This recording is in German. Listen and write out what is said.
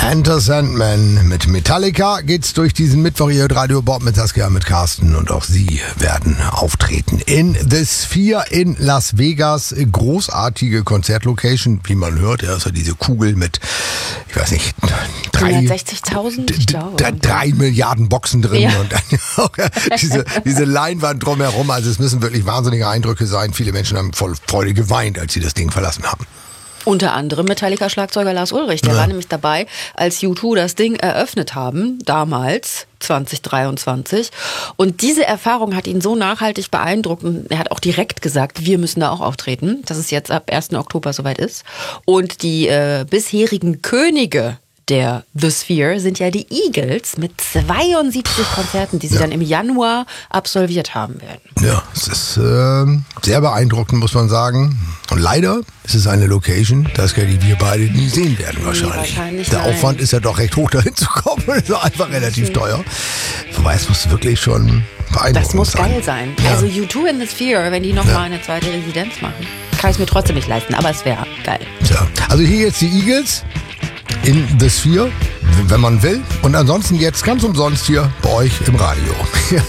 Enter Sandman mit Metallica geht's durch diesen Mittwoch hier mit Radio Bob mit Saskia, mit Carsten, und auch sie werden auftreten in The Sphere in Las Vegas. Großartige Konzertlocation, wie man hört. Ja, ist ja diese Kugel mit, ich weiß nicht, 360.000, ich glaube. 3 Milliarden Boxen drin, Ja. und dann auch diese Leinwand drumherum. Also es müssen wirklich wahnsinnige Eindrücke sein. Viele Menschen haben voll Freude geweint, als sie das Ding verlassen haben. Unter anderem Metallica-Schlagzeuger Lars Ulrich. Der war nämlich dabei, als U2 das Ding eröffnet haben, damals, 2023. Und diese Erfahrung hat ihn so nachhaltig beeindruckt. Und er hat auch direkt gesagt, wir müssen da auch auftreten, dass es jetzt ab 1. Oktober soweit ist. Und die bisherigen Könige der The Sphere sind ja die Eagles mit 72 Konzerten, die sie dann im Januar absolviert haben werden. Ja, es ist sehr beeindruckend, muss man sagen. Und leider ist es eine Location, die wir beide nie sehen werden wahrscheinlich. Der Aufwand ist ja doch recht hoch, dahin zu kommen. Ist einfach relativ teuer. Wobei, es muss wirklich schon beeindruckend sein. Das muss geil sein. Ja. Also U2 in The Sphere, wenn die nochmal eine zweite Residenz machen, kann ich es mir trotzdem nicht leisten, aber es wäre geil. Tja, also hier jetzt die Eagles in The Sphere, wenn man will. Und ansonsten jetzt ganz umsonst hier bei euch im Radio.